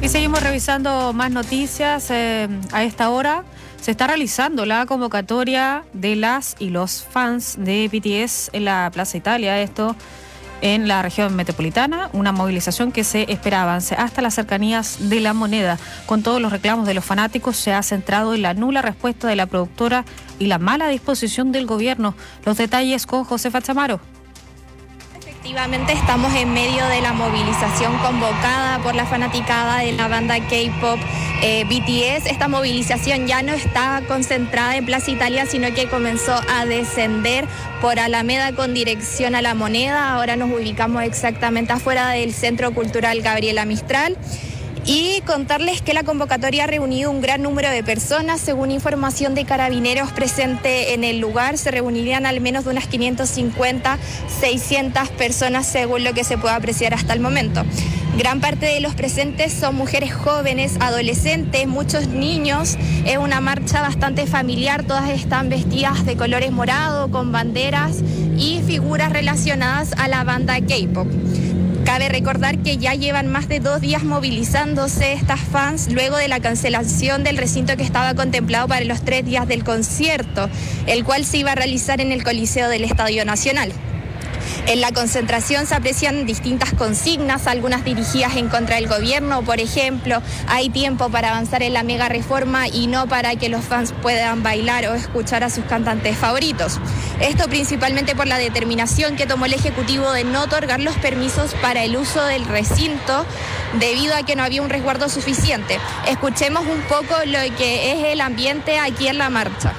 Y seguimos revisando más noticias. A esta hora se está realizando la convocatoria de las y los fans de BTS en la Plaza Italia, esto en la región metropolitana, una movilización que se espera avance hasta las cercanías de La Moneda. Con todos los reclamos de los fanáticos, se ha centrado en la nula respuesta de la productora y la mala disposición del gobierno. Los detalles con Josefa Chamaro. Efectivamente, estamos en medio de la movilización convocada por la fanaticada de la banda K-pop BTS. Esta movilización ya no está concentrada en Plaza Italia, sino que comenzó a descender por Alameda con dirección a La Moneda. Ahora nos ubicamos exactamente afuera del Centro Cultural Gabriela Mistral. Y contarles que la convocatoria ha reunido un gran número de personas. Según información de Carabineros presente en el lugar, se reunirían al menos de unas 550, 600 personas según lo que se puede apreciar hasta el momento. Gran parte de los presentes son mujeres jóvenes, adolescentes, muchos niños. Es una marcha bastante familiar, todas están vestidas de colores morado, con banderas y figuras relacionadas a la banda K-pop. Cabe recordar que ya llevan más de 2 días movilizándose estas fans luego de la cancelación del recinto que estaba contemplado para los 3 días del concierto, el cual se iba a realizar en el Coliseo del Estadio Nacional. En la concentración se aprecian distintas consignas, algunas dirigidas en contra del gobierno. Por ejemplo, hay tiempo para avanzar en la mega reforma y no para que los fans puedan bailar o escuchar a sus cantantes favoritos. Esto principalmente por la determinación que tomó el Ejecutivo de no otorgar los permisos para el uso del recinto debido a que no había un resguardo suficiente. Escuchemos un poco lo que es el ambiente aquí en la marcha.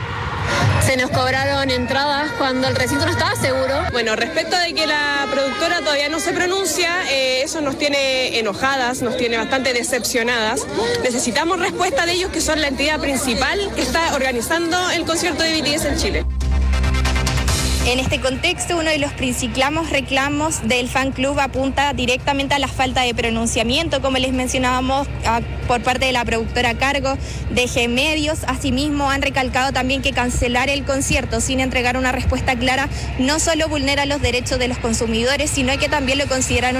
Se nos cobraron entradas cuando el recinto no estaba seguro. Bueno, respecto de que la productora todavía no se pronuncia, eso nos tiene enojadas, nos tiene bastante decepcionadas. Necesitamos respuesta de ellos, que son la entidad principal que está organizando el concierto de BTS en Chile. En este contexto, uno de los principales reclamos del fan club apunta directamente a la falta de pronunciamiento, como les mencionábamos, por parte de la productora a cargo de G-Medios. Asimismo, han recalcado también que cancelar el concierto sin entregar una respuesta clara no solo vulnera los derechos de los consumidores, sino que también lo consideran